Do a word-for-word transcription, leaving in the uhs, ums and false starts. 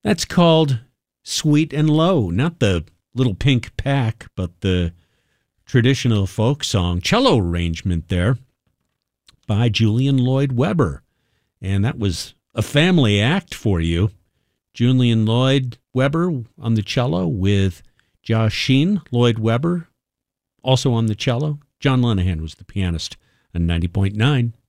That's called Sweet and Low, not the Little Pink Pack, but the traditional folk song, cello arrangement there by Julian Lloyd Webber. And that was a family act for you. Julian Lloyd Webber on the cello with Joshine Lloyd Webber also on the cello. John Lenahan was the pianist on ninety point nine